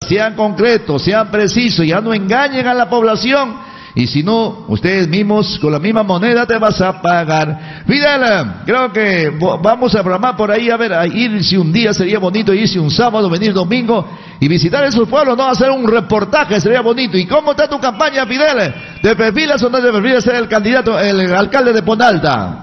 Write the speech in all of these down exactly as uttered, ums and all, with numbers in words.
sean concretos, sean precisos, ya no engañen a la población. Y si no, ustedes mismos con la misma moneda te vas a pagar. Fidel, creo que vamos a programar por ahí, a ver, a irse un día, sería bonito irse un sábado, venir domingo y visitar esos pueblos, no hacer un reportaje, sería bonito. ¿Y cómo está tu campaña, Fidel? ¿Te perfilas o no te perfilas ser el candidato, el alcalde de Ponalta?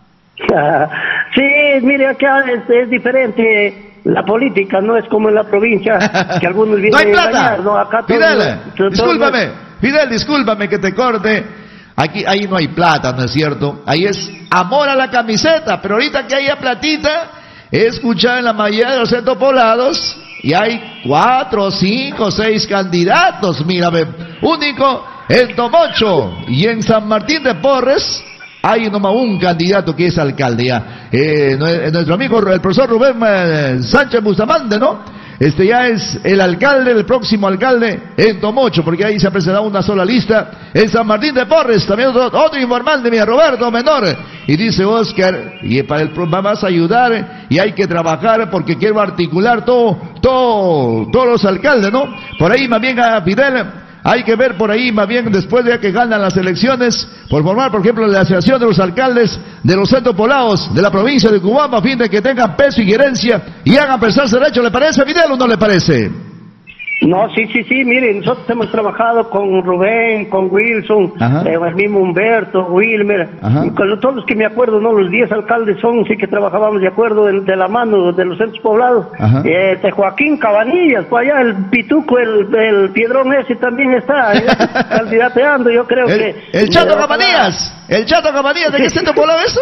Sí, mire, acá es, es diferente. La política no es como en la provincia, que algunos vienen no hay plata. a engañar, ¿no? Acá todo, Fidel, todo, discúlpame, todo... Fidel, discúlpame que te corte. Aquí, ahí no hay plata, ¿no es cierto? Ahí es amor a la camiseta, pero ahorita que haya platita, he escuchado en la mayoría de los centros poblados, y hay cuatro, cinco, seis candidatos, mírame, único en Tomocho, y en San Martín de Porres, hay nomás un candidato que es alcalde ya. Eh, nuestro amigo el profesor Rubén eh, Sánchez Bustamante, ¿no? Este ya es el alcalde, el próximo alcalde en Tomocho, porque ahí se ha presentado una sola lista. En San Martín de Porres, también otro, otro informante, mira, Roberto Menor. Y dice Oscar, y para el vamos a ayudar, y hay que trabajar porque quiero articular todo, todo, todos los alcaldes, ¿no? Por ahí más bien a Fidel. Hay que ver por ahí, más bien, después de que ganan las elecciones, por formar, por ejemplo, la asociación de los alcaldes de los centros poblados de la provincia de Cubamba, a fin de que tengan peso y gerencia y hagan pensarse derecho. ¿Le parece, Fidel, o no le parece? No, sí, sí, sí, miren, nosotros hemos trabajado con Rubén, con Wilson, eh, el mismo Humberto, Wilmer, y con todos los que me acuerdo, ¿no? Los diez alcaldes son, sí que trabajábamos de acuerdo de, de la mano de los centros poblados. Eh, de Joaquín Cabanillas, por allá el Pituco, el, el Piedrón ese también está eh, candidateando, yo creo el, que... El Chato Cabanillas, el Chato Cabanillas, ¿de qué centro poblado es eso?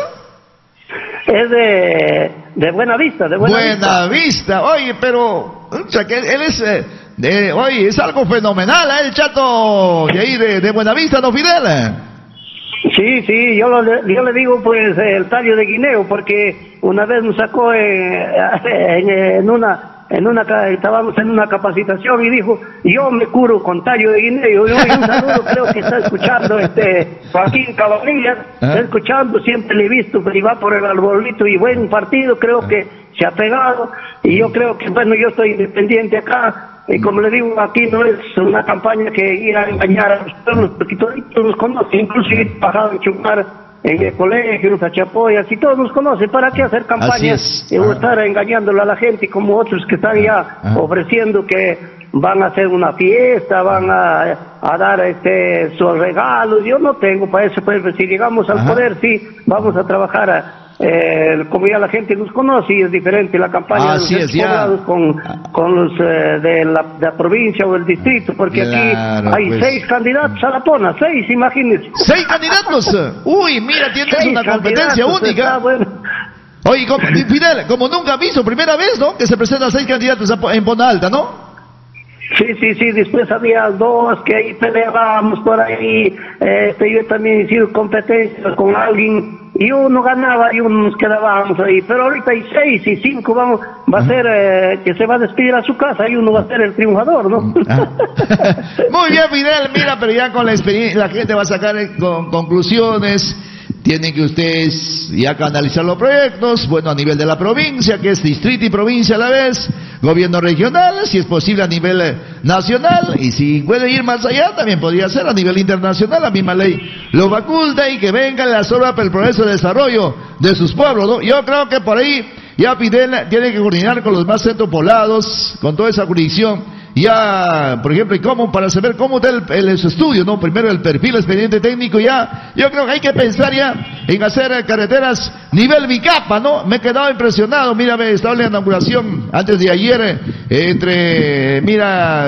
Es de, de Buenavista, de Buenavista. Buenavista, oye, pero, o sea, que él es... Eh, De, oye, es algo fenomenal, ¿eh? El Chato de ahí de, de Buenavista, ¿no, Fidel? Sí, sí, yo, lo, yo le digo pues el tallo de guineo, porque una vez nos sacó en, en, en una, en una, estábamos en una capacitación y dijo, yo me curo con tallo de guineo. Yo, un saludo, creo que está escuchando este Joaquín Cabanillas, está escuchando, siempre le he visto, pero iba por el arbolito y buen partido, creo que se ha pegado, y yo creo que, bueno, yo estoy independiente acá. Y como le digo, aquí no es una campaña que ir a engañar a los pueblos, porque todos nos conocen, inclusive he pasado en Chumar, en el colegio, en Sachapoyas, y todos nos conocen. ¿Para qué hacer campañas y estar engañándole a la gente como otros que están ya Ajá. ofreciendo que van a hacer una fiesta, van a, a dar este sus regalos? Yo no tengo para eso, pues si llegamos al Ajá. poder, sí, vamos a trabajar a, Eh, como ya la gente nos conoce, y es diferente la campaña Así de los es, poblados con, con los eh, de, la, de la provincia o el distrito, porque claro, aquí hay pues. seis candidatos a la pona, seis, imagínense. ¿Seis candidatos? Uy, mira, tienes seis una competencia única. Está, bueno. Oye, como, Fidel, como nunca aviso, primera vez, ¿no? Que se presentan seis candidatos en Ponalta, ¿no? Sí, sí, sí, después había dos que ahí peleábamos por ahí, este, yo también he sido competencia con alguien, y uno ganaba y uno nos quedábamos ahí, pero ahorita hay seis y cinco, vamos, va a ser, eh, que se va a despedir a su casa y uno va a ser el triunfador, ¿no? Ah. Muy bien, Fidel, mira, pero ya con la experiencia, la gente va a sacar con conclusiones. Tienen que ustedes ya canalizar los proyectos, bueno, a nivel de la provincia, que es distrito y provincia a la vez, gobierno regional, si es posible a nivel eh, nacional, y si puede ir más allá, también podría ser a nivel internacional, la misma ley lo faculta, y que vengan las obras para el progreso y desarrollo de sus pueblos, ¿no? Yo creo que por ahí ya Fidel tiene que coordinar con los más centros poblados, con toda esa jurisdicción, ya, por ejemplo, y cómo, para saber cómo está el, el, el estudio, ¿no? Primero el perfil, expediente técnico, ya, yo creo que hay que pensar ya en hacer carreteras nivel Bicapa, ¿no? Me he quedado impresionado, mira, estaba en la inauguración antes de ayer, eh, entre, mira,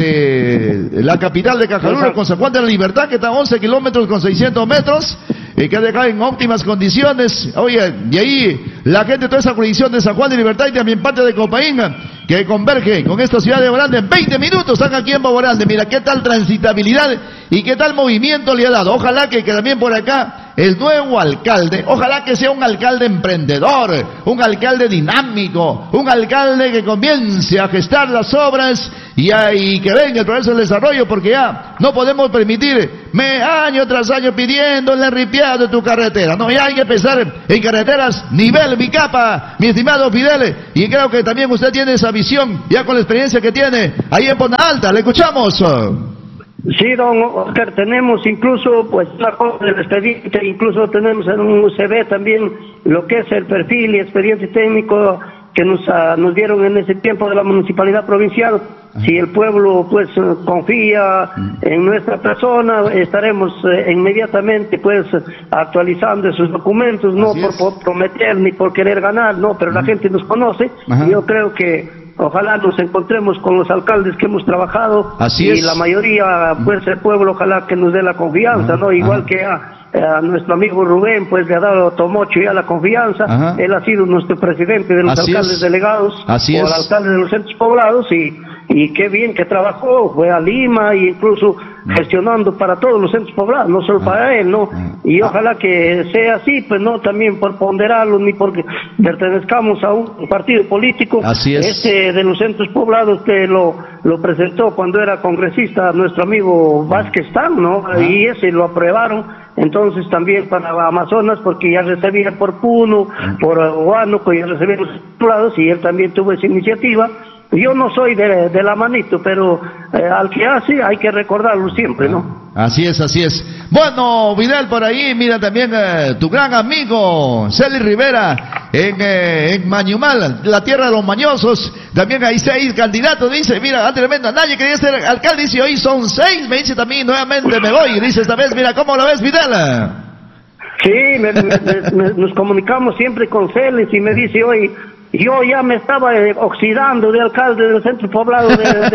este, la capital de Cajalura con San Juan de la Libertad, que está a once kilómetros con seiscientos metros, y que ha dejado en óptimas condiciones. Oye, y ahí la gente de toda esa jurisdicción de San Juan de Libertad y también parte de Copaína, que converge con esta ciudad de Borande en veinte minutos, están aquí en Borande. Mira qué tal transitabilidad y qué tal movimiento le ha dado. Ojalá que, que también por acá el nuevo alcalde, ojalá que sea un alcalde emprendedor, un alcalde dinámico, un alcalde que comience a gestar las obras y, a, y que venga el progreso del desarrollo, porque ya no podemos permitir me año tras año pidiéndole ripiado tu carretera. No, ya hay que pensar en carreteras nivel Bicapa, mi estimado Fidel, y creo que también usted tiene esa visión, ya con la experiencia que tiene ahí en Ponta Alta. Le escuchamos. Sí, don Oscar, tenemos incluso pues la cosa del expediente, incluso tenemos en un U C B también lo que es el perfil y expediente técnico que nos, uh, nos dieron en ese tiempo de la municipalidad provincial. Si el pueblo pues confía en nuestra persona, estaremos eh, inmediatamente pues actualizando esos documentos, no por, por prometer ni por querer ganar, no, pero la gente nos conoce. Ajá. Y yo creo que ojalá nos encontremos con los alcaldes que hemos trabajado. Así y es. La mayoría pues el pueblo ojalá que nos dé la confianza. Ajá. No, igual Ajá. que a a nuestro amigo Rubén, pues le ha dado Tomocho ya la confianza. Ajá. Él ha sido nuestro presidente de los Así alcaldes es. delegados, Así o es. el alcalde de los centros poblados, y, y qué bien que trabajó, fue a Lima e incluso gestionando para todos los centros poblados, no solo para él, ¿no? Y ojalá que sea así, pues no también por ponderarlo, ni porque pertenezcamos a un partido político. Así es. Este de los centros poblados que lo, lo presentó cuando era congresista nuestro amigo Vázquez Tan, ¿no? Ajá. Y ese lo aprobaron. Entonces también para Amazonas, porque ya recibía por Puno, por Huánuco, ya recibía los titulados, y él también tuvo esa iniciativa. Yo no soy de, de la manito, pero eh, al que hace hay que recordarlo siempre, ¿no? Así es, así es. Bueno, Vidal, por ahí, mira también eh, tu gran amigo Celi Rivera en, eh, en Mañumal, la tierra de los mañosos. También hay seis candidatos, dice, mira, antes tremenda, nadie quería ser alcalde, dice, hoy son seis, me dice también, nuevamente me voy, dice esta vez, mira, ¿cómo lo ves, Vidal? Sí, me, me, me, nos comunicamos siempre con Celis y me dice, hoy yo ya me estaba eh, oxidando de alcalde del centro poblado de...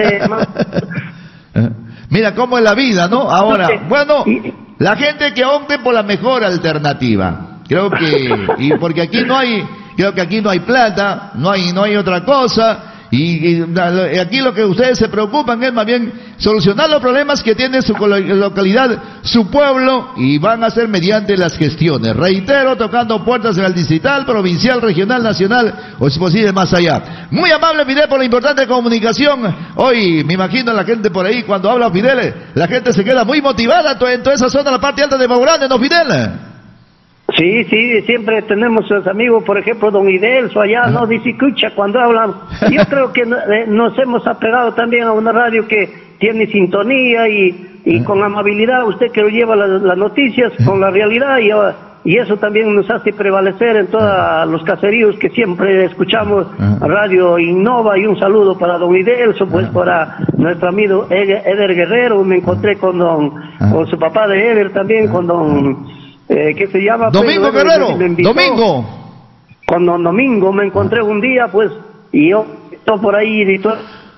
de... Mira cómo es la vida, ¿no? Ahora, bueno, la gente que opte por la mejor alternativa. Creo que, y porque aquí no hay, creo que aquí no hay plata, no hay, no hay otra cosa. Y, y aquí lo que ustedes se preocupan es más bien solucionar los problemas que tiene su localidad, su pueblo, y van a ser mediante las gestiones. Reitero, tocando puertas en el distrital, provincial, regional, nacional, o si posible más allá. Muy amable, Fidel, por la importante comunicación. Hoy, me imagino la gente por ahí, cuando habla Fidel, la gente se queda muy motivada en toda esa zona, la parte alta de Maurane, ¿no, Fidel? Sí, sí, siempre tenemos los amigos, por ejemplo, don Idelso allá, ¿no? Dice, escucha, cuando hablan, yo creo que nos hemos apegado también a una radio que tiene sintonía y, y con amabilidad, usted que lo lleva las, las noticias con la realidad, y, y eso también nos hace prevalecer en todos los caseríos que siempre escuchamos Radio Innova. Y un saludo para don Idelso, pues para nuestro amigo Eder Guerrero, me encontré con don, con su papá de Eder también, con don... Eh, ¿qué se llama? Domingo pues, Guerrero, me, me Domingo. Con don Domingo me encontré un día, pues, y yo estoy por ahí y todo.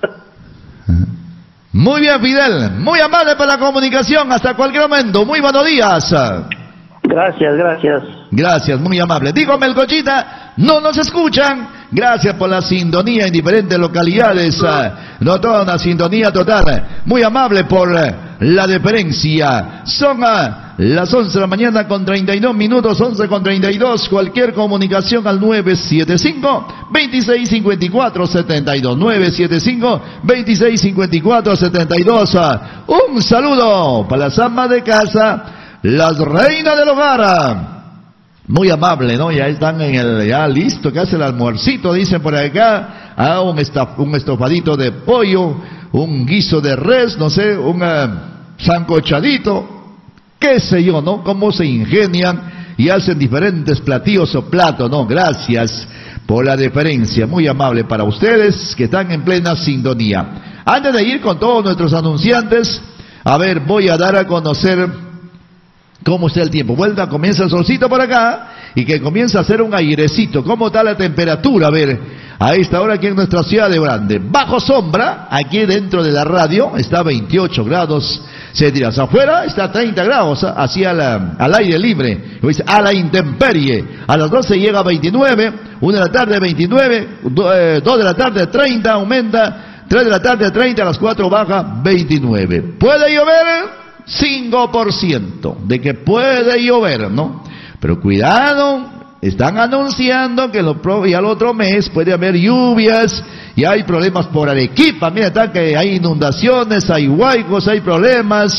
Muy bien, Fidel, muy amable por la comunicación, hasta cualquier momento, muy buenos días. Gracias, gracias. Gracias, muy amable. Digo, Melcochita, no nos escuchan. Gracias por la sintonía en diferentes localidades. No toda una sintonía total. Muy amable por la deferencia. Son uh, las once de la mañana con treinta y dos minutos, once con treinta y dos. Cualquier comunicación al nueve siete cinco, veintiséis cincuenta y cuatro setenta y dos. nueve siete cinco, veintiséis cincuenta y cuatro setenta y dos. Uh, un saludo para las amas de casa, las reinas del hogar. Muy amable, ¿no? Ya están en el, ya listo, que hace el almuercito, dicen por acá. Ah, un, estaf, un estofadito de pollo, un guiso de res, no sé, un uh, sancochadito, qué sé yo, ¿no? Cómo se ingenian y hacen diferentes platillos o platos, ¿no? Gracias por la deferencia, muy amable para ustedes que están en plena sintonía. Antes de ir con todos nuestros anunciantes, a ver, voy a dar a conocer cómo está el tiempo. Vuelta, comienza el solcito por acá y que comienza a hacer un airecito. ¿Cómo está la temperatura? A ver, a esta hora aquí en nuestra ciudad de Brande. Bajo sombra, aquí dentro de la radio, está veintiocho grados centígrados. Afuera está treinta grados, así a la, al aire libre, a la intemperie. A las doce llega a veintinueve, una de la tarde veintinueve, dos de la tarde treinta, aumenta, tres de la tarde treinta, a las cuatro baja veintinueve. ¿Puede llover? cinco por ciento de que puede llover, ¿no? Pero cuidado, están anunciando que lo, ya el otro mes puede haber lluvias y hay problemas por Arequipa. Mira, está que hay inundaciones, hay huaicos, hay problemas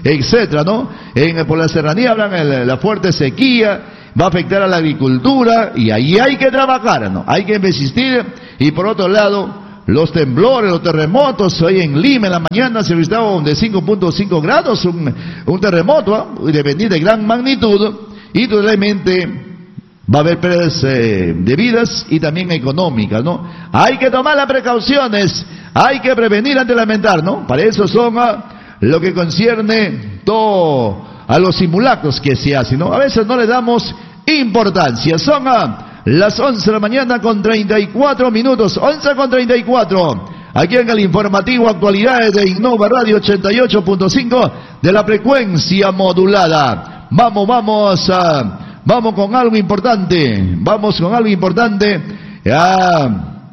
etcétera, ¿no? En, por la serranía hablan de la fuerte sequía, va a afectar a la agricultura y ahí hay que trabajar, ¿no? Hay que insistir. Y por otro lado, los temblores, los terremotos, hoy en Lima en la mañana se registraba de cinco punto cinco grados, un, un terremoto, ¿eh? de, de gran magnitud, y totalmente va a haber pérdidas eh, de vidas y también económicas, ¿no? Hay que tomar las precauciones, hay que prevenir antes de lamentar, ¿no? Para eso son uh, lo que concierne todo a los simulacros que se hacen, ¿no? A veces no le damos importancia. Son uh, las once de la mañana con treinta y cuatro minutos, once con treinta y cuatro. Aquí en el informativo Actualidades de Innova Radio ochenta y ocho punto cinco de la frecuencia modulada. Vamos, vamos a... Uh, Vamos con algo importante, vamos con algo importante. A,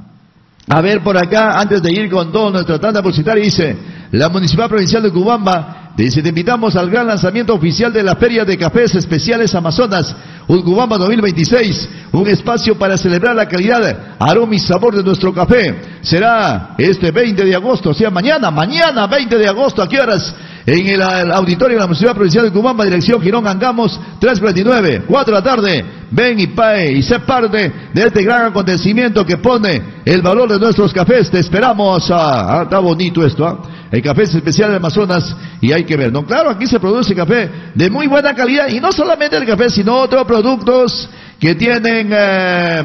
a ver por acá, antes de ir con toda nuestra tanda publicitaria, dice, la Municipal Provincial de Urcubamba, dice, te invitamos al gran lanzamiento oficial de la Feria de Cafés Especiales Amazonas, Urcubamba dos mil veintiséis, un espacio para celebrar la calidad, aroma y sabor de nuestro café. Será este veinte de agosto, o sea, mañana, mañana veinte de agosto, ¿a qué horas? En el, el auditorio de la Municipalidad Provincial de Urcubamba, dirección Girón Angamos, tres cuarenta y nueve, cuatro de la tarde. Ven y pae y sé parte de este gran acontecimiento que pone el valor de nuestros cafés. Te esperamos. Ah, ah, está bonito esto, ¿ah? El café es especial de Amazonas y hay que ver, ¿no? Claro, aquí se produce café de muy buena calidad y no solamente el café, sino otros productos que tienen eh,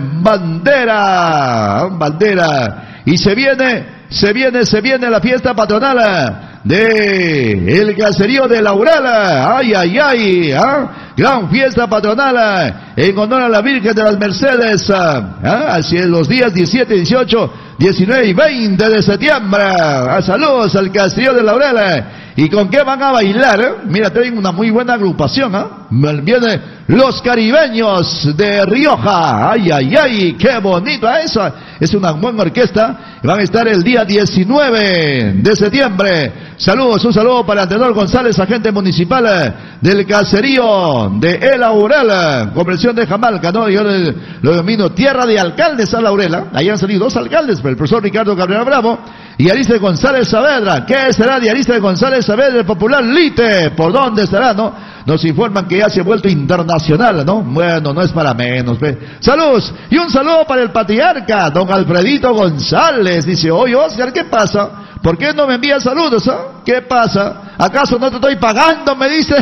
bandera, bandera. Y se viene, se viene, se viene la fiesta patronal de el caserío de Laurel. Ay, ay, ay, ¿ah? Gran fiesta patronal en honor a la Virgen de las Mercedes, ¿ah? Así en los días diecisiete, dieciocho, diecinueve y veinte de septiembre. Ah, saludos al caserío de Laurel. ¿Y con qué van a bailar? Eh? Mira, tienen una muy buena agrupación, ¿ah? ¿eh? Vienen los caribeños de Rioja. Ay, ay, ay, qué bonito eso. Es una buena orquesta. Van a estar el día diecinueve de septiembre. Saludos, un saludo para Antenor González, agente municipal del caserío de El Laurel, conversión de Jamalca, ¿no? Yo lo denomino tierra de alcaldes a Laurel. Ahí han salido dos alcaldes, el profesor Ricardo Cabrera Bravo y Ariste González Saavedra. ¿Qué será de Ariste González Saavedra, el popular Lite? ¿Por dónde estará, no? Nos informan que ya se ha vuelto internacional, ¿no? Bueno, no es para menos, ¿ve? Saludos, y un saludo para el patriarca, don Alfredito González. Dice, oye, Oscar, ¿qué pasa? ¿Por qué no me envías saludos, ah? ¿eh? ¿Qué pasa? ¿Acaso no te estoy pagando? Me dice.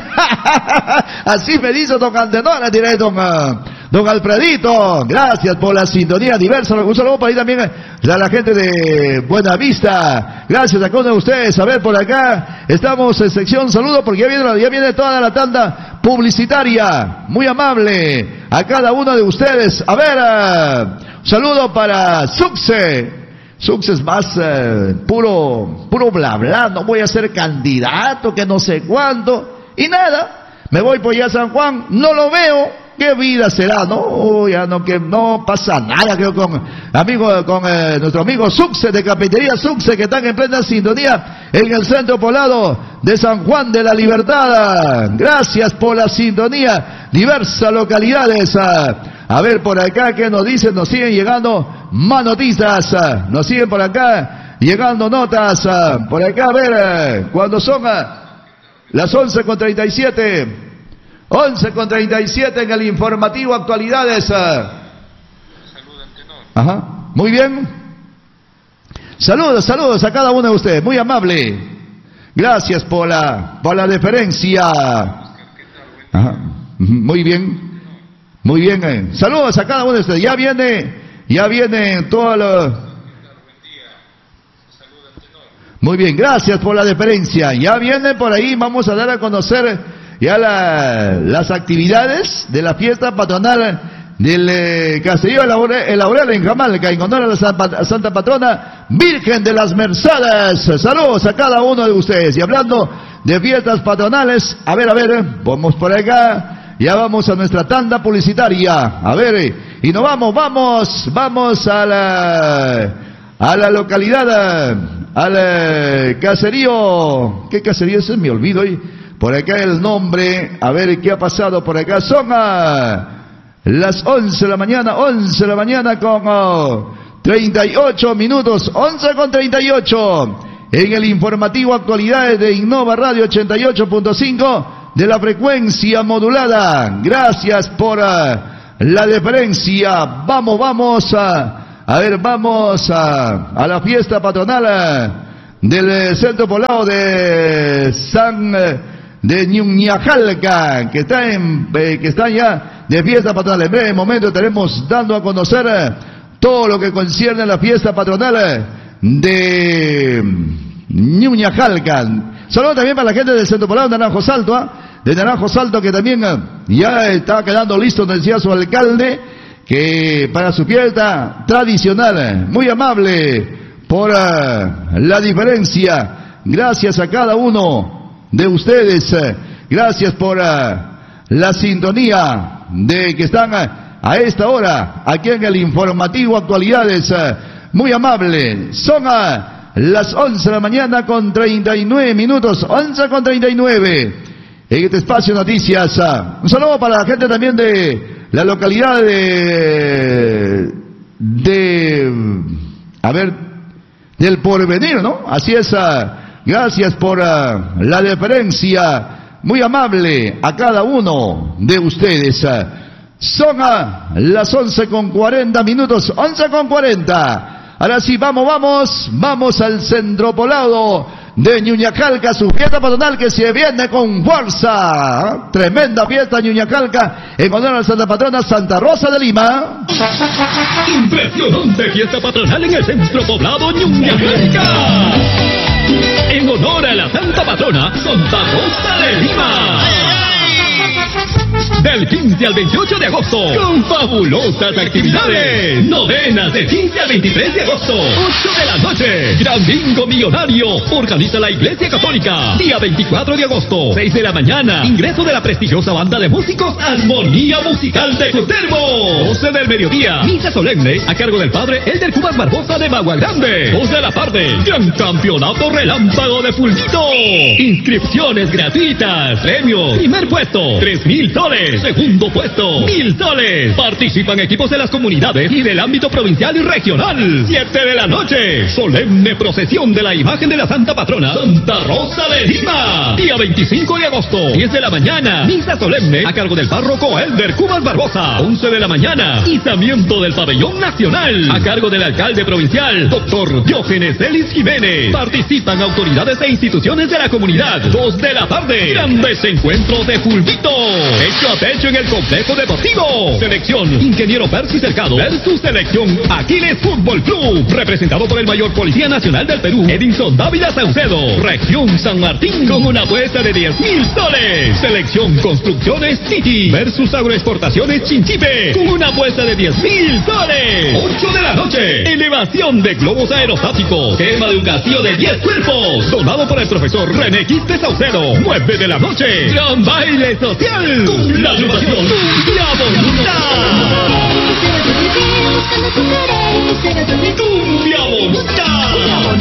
Así me dice don Antenor, diré don, uh, don Alfredito. Gracias por la sintonía diversa. Un saludo para ahí también a la gente de Buenavista. Gracias a cada uno de ustedes. A ver, por acá estamos en sección saludos porque ya viene, ya viene toda la tanda publicitaria. Muy amable a cada uno de ustedes. A ver, uh, un saludo para Succe. Sux es más eh, puro, puro bla bla, no voy a ser candidato, que no sé cuánto, y nada, me voy por allá a San Juan, no lo veo, qué vida será, no, oh, ya no, que no pasa nada, creo con amigo, con eh, nuestro amigo Suxe de Cafetería Suxe, que están en plena sintonía en el centro poblado de San Juan de la Libertad. Gracias por la sintonía, diversas localidades. A ver por acá qué nos dicen, nos siguen llegando más noticias, nos siguen por acá llegando notas, por acá a ver, cuando son las once con treinta y siete, once con treinta y siete en el informativo Actualidades. Ajá, muy bien. Saludos, saludos a cada uno de ustedes, muy amable. Gracias por la, por la deferencia. Ajá, muy bien. Muy bien, eh. Saludos a cada uno de ustedes. Ya viene, ya viene todo lo... Muy bien, gracias por la deferencia. Ya viene por ahí, vamos a dar a conocer ya la, las actividades de la fiesta patronal del eh, caserío El Laurel en Jamalca, en honor a la Santa, Santa Patrona Virgen de las Mercedes. Saludos a cada uno de ustedes. Y hablando de fiestas patronales, a ver, a ver, vamos por acá. Ya vamos a nuestra tanda publicitaria. A ver, y nos vamos, vamos, vamos a la, a la localidad, al caserío. ¿Qué caserío es? Me olvido hoy. Por acá el nombre. A ver qué ha pasado por acá. Son a las once de la mañana, once de la mañana con oh, treinta y ocho minutos. once con treinta y ocho. en el informativo Actualidades de Innova Radio ochenta y ocho punto cinco de la frecuencia modulada. Gracias por uh, la deferencia. Vamos, vamos a, a ver, vamos a, a la fiesta patronal uh, del centro poblado de San de Ñuñajalca, que está en eh, que está ya de fiesta patronal. En breve momento estaremos dando a conocer uh, todo lo que concierne a la fiesta patronal uh, de Ñuñajalca. Saludos también para la gente del centro poblado de Naranjo Salto, ¿eh? de Naranjo Salto, que también uh, ya está quedando listo, nos decía su alcalde, que para su fiesta tradicional, muy amable por uh, la diferencia. Gracias a cada uno de ustedes, uh, gracias por uh, la sintonía de que están uh, a esta hora aquí en el informativo Actualidades. Uh, muy amable, son uh, las once de la mañana con treinta y nueve minutos, once con treinta y nueve. En este espacio noticias, uh, un saludo para la gente también de la localidad de, de, a ver, del Porvenir, ¿no? Así es, uh, gracias por uh, la deferencia, muy amable a cada uno de ustedes. Uh, son uh, las once con cuarenta minutos, once con cuarenta. Ahora sí, vamos, vamos, vamos al centro poblado de Ñuñajalca, su fiesta patronal que se viene con fuerza. Tremenda fiesta Ñuñajalca en honor a la Santa Patrona Santa Rosa de Lima. Impresionante fiesta patronal en el centro poblado Ñuñajalca, en honor a la Santa Patrona Santa Rosa de Lima. Del quince al veintiocho de agosto, con fabulosas actividades. Novenas del quince al veintitrés de agosto, ocho de la noche. Gran bingo millonario, organiza la Iglesia Católica. Día veinticuatro de agosto, seis de la mañana. Ingreso de la prestigiosa banda de músicos Armonía Musical de Cutervo. doce del mediodía, misa solemne a cargo del padre Elder Cubas Barbosa de Magua Grande. dos de la tarde, gran campeonato relámpago de Fulvito. Inscripciones gratuitas. Premios: primer puesto, tres mil soles. Segundo puesto, mil soles. Participan equipos de las comunidades y del ámbito provincial y regional. siete de la noche, solemne procesión de la imagen de la Santa Patrona Santa Rosa de Lima. Día veinticinco de agosto, diez de la mañana, misa solemne a cargo del párroco Elder Cubas Barbosa. once de la mañana, izamiento del pabellón nacional a cargo del alcalde provincial, doctor Diógenes Elis Jiménez. Participan autoridades e instituciones de la comunidad. dos de la tarde, grandes encuentros de Fulvito. Hecho a pecho en el complejo deportivo. Selección Ingeniero Percy Cercado versus Selección Aquiles Fútbol Club, representado por el mayor policía nacional del Perú, Edinson Dávila Saucedo. Región San Martín con una apuesta de diez mil soles. Selección Construcciones City versus Agroexportaciones Chinchipe con una apuesta de diez mil soles. ocho de la noche, elevación de globos aerostáticos, tema de un castillo de diez cuerpos, donado por el profesor René Quispe Saucedo. nueve de la noche, gran baile social con la agrupación Cumbia Bonita. Cumbia Bonita.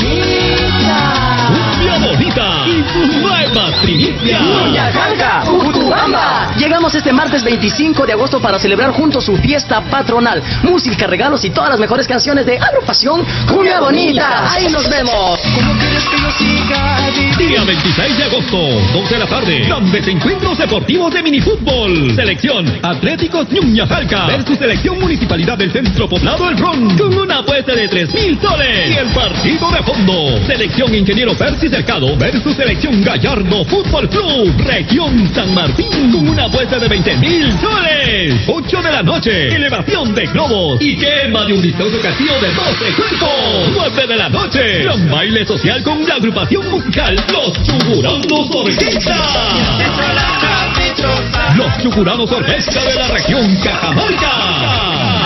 Cumbia Bonita y sus nuevas primicias. Ñuñajalca, Utubamba. Llegamos este martes veinticinco de agosto para celebrar juntos su fiesta patronal. Música, regalos y todas las mejores canciones de agrupación Cumbia Bonita. Ahí nos vemos. ¿Cómo quieres que yo siga? Día veintiséis de agosto, dos de la tarde, grandes encuentros deportivos de minifútbol. Selección Atléticos Ñuñajalca versus Selección Municipalidad del Centro Poblado El Ron con una apuesta de tres mil soles. Y el partido de fondo, Selección Ingeniero Percy Cercado versus Selección Gallardo Fútbol Club, Región San Martín con una apuesta de veinte mil soles. ocho de la noche, elevación de globos y quema de un vistoso castillo de doce cuerpos. nueve de la noche, gran baile social con la agrupación musical Los Chuguranos Orquesta. Los Chuguranos Orquesta de la región Cajamarca.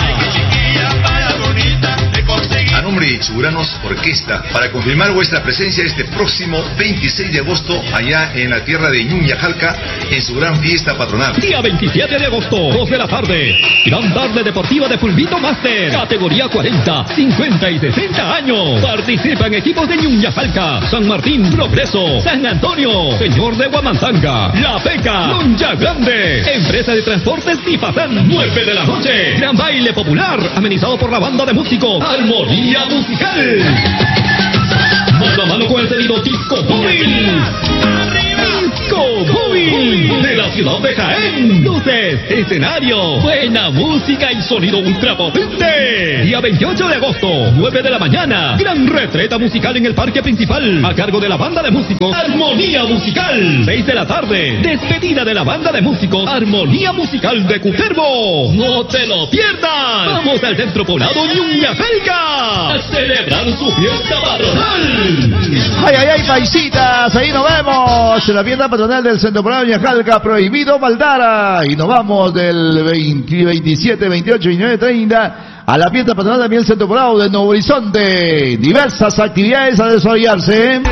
A nombre de Chuguranos Orquesta, para confirmar vuestra presencia este próximo veintiséis de agosto allá en la tierra de Ñuñajalca en su gran fiesta patronal. Día veintisiete de agosto, dos de la tarde, gran tarde deportiva de Fulvito Master, categoría cuarenta, cincuenta y sesenta años. Participan equipos de Ñuñajalca, San Martín, Progreso, San Antonio, Señor de Guamantanga, La Peca, Lonja Grande, Empresa de Transportes Tipazán. nueve de la noche, gran baile popular amenizado por la banda de músicos Armonía Musical. Mano a mano con el sonido Disco Móvil. Disco Móvil de la ciudad de Jaén. Luces, escenario, buena música y sonido ultra potente. Día veintiocho de agosto, nueve de la mañana. Gran retreta musical en el parque principal a cargo de la banda de músicos Armonía Musical. seis de la tarde, despedida de la banda de músicos Armonía Musical de Cutervo. No te lo pierdas. Vamos al centro poblado Ñuñajalca a celebrar su fiesta patronal. Ay, ay, ay, paisitas, ahí nos vemos. La fiesta patronal del Centro Poblado Ñuñajalca, prohibido Valdara. Y nos vamos del veinte, veintisiete, veintiocho, veintinueve, treinta a la fiesta patronal también del Centro Poblado de Nuevo Horizonte. Diversas actividades a desarrollarse.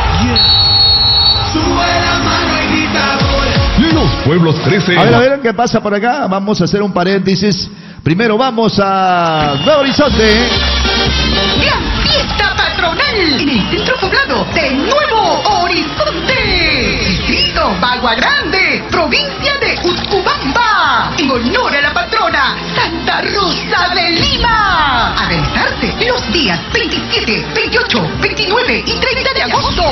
Los pueblos crecen. A ver, a ver qué pasa por acá. Vamos a hacer un paréntesis. Primero vamos a Nuevo Horizonte. Gran fiesta patronal en el centro poblado de Nuevo Horizonte, distrito Bagua Grande, provincia de Utcubamba, en honor a la patrona Santa Rosa de Lima, a realizarse los días veintisiete, veintiocho, veintinueve y treinta de agosto.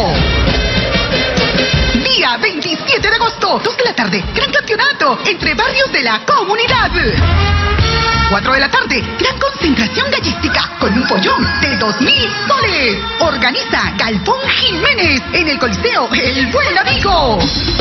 Día veintisiete de agosto, dos de la tarde, gran campeonato entre barrios de la comunidad. cuatro de la tarde, gran concentración gallística con un pollón de dos mil soles. Organiza Galpón Jiménez en el Coliseo El Buen Amigo.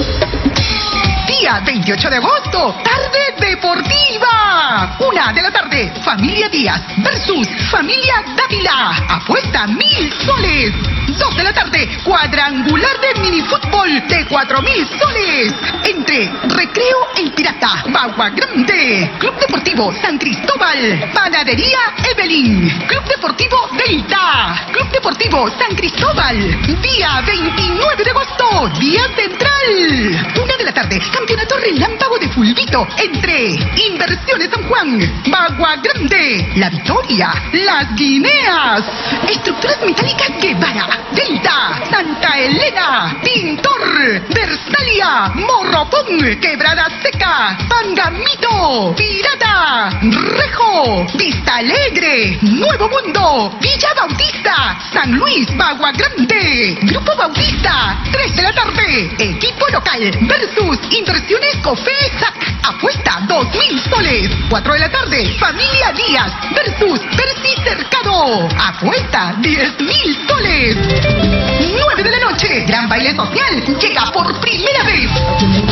Día veintiocho de agosto, tarde deportiva. Una de la tarde, Familia Díaz versus Familia Dávila. Apuesta mil soles. Dos de la tarde, cuadrangular de minifútbol de cuatro mil soles. Entre Recreo El Pirata, Bagua Grande, Club Deportivo San Cristóbal, Panadería Evelyn, Club Deportivo Delta, Club Deportivo San Cristóbal. Día veintinueve de agosto, día central. Una de la tarde, campeonato relámpago de fulbito entre Inversiones San Juan, Bagua Grande, La Victoria, Las Guineas, Estructuras Metálicas Guevara, Delta, Santa Elena, Pintor, Versalia, Morropón, Quebrada Seca, Pangamito, Pirata, Rejo, Vista Alegre, Nuevo Mundo, Villa Bautista, San Luis, Bagua Grande, Grupo Bautista, tres de la tarde, equipo local versus Inversiones Cofesac, apuesta dos mil soles. cuatro de la tarde, Familia Díaz versus Percy Cercado, apuesta diez mil soles. nueve de la noche, gran baile social llega por primera vez.